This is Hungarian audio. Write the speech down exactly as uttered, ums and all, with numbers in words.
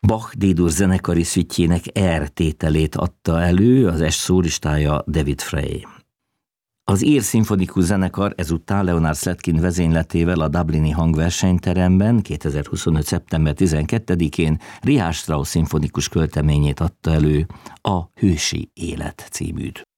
Bach D-dur zenekari szüttjének R tételét adta elő, az es szólistája David Frey. Az ír szimfonikus zenekar ezúttal Leonard Slatkin vezényletével a dublini hangversenyteremben kétezer-huszonöt. szeptember tizenkettedikén Richard Strauss szimfonikus költeményét adta elő, a Hősi élet címűt.